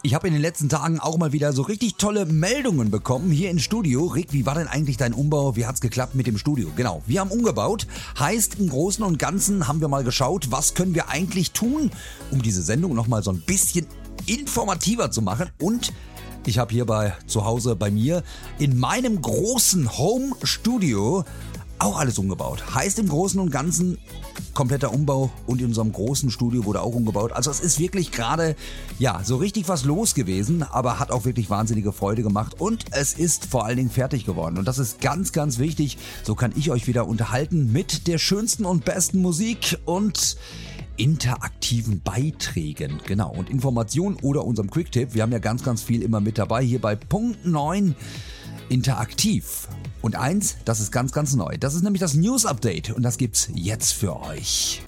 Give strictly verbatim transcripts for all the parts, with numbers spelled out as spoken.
Ich habe in den letzten Tagen auch mal wieder so richtig tolle Meldungen bekommen hier im Studio. Rick, wie war denn eigentlich dein Umbau? Wie hat's geklappt mit dem Studio? Genau, wir haben umgebaut. Heißt, im Großen und Ganzen haben wir mal geschaut, was können wir eigentlich tun, um diese Sendung nochmal so ein bisschen informativer zu machen. Und ich habe hier bei zu Hause bei mir in meinem großen Home-Studio auch alles umgebaut. Heißt im Großen und Ganzen kompletter Umbau und in unserem großen Studio wurde auch umgebaut. Also es ist wirklich gerade, ja, so richtig was los gewesen, aber hat auch wirklich wahnsinnige Freude gemacht und es ist vor allen Dingen fertig geworden. Und das ist ganz, ganz wichtig. So kann ich euch wieder unterhalten mit der schönsten und besten Musik und interaktiven Beiträgen, genau, und Informationen oder unserem Quick-Tipp. Wir haben ja ganz, ganz viel immer mit dabei hier bei Punkt neun interaktiv. Und eins, das ist ganz, ganz neu. Das ist nämlich das News-Update und das gibt's jetzt für euch.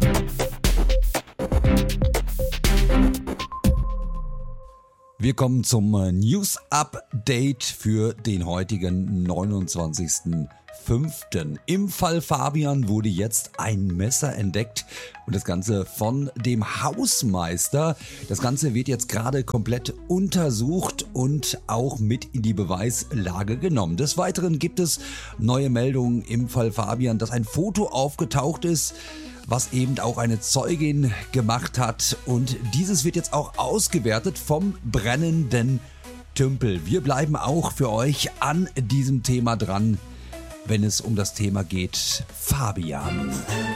Wir kommen zum News-Update für den heutigen neunundzwanzigsten fünften Im Fall Fabian wurde jetzt ein Messer entdeckt und das Ganze von dem Hausmeister. Das Ganze wird jetzt gerade komplett untersucht und auch mit in die Beweislage genommen. Des Weiteren gibt es neue Meldungen im Fall Fabian, dass ein Foto aufgetaucht ist, was eben auch eine Zeugin gemacht hat und dieses wird jetzt auch ausgewertet vom brennenden Tümpel. Wir bleiben auch für euch an diesem Thema dran, wenn es um das Thema geht, Fabian.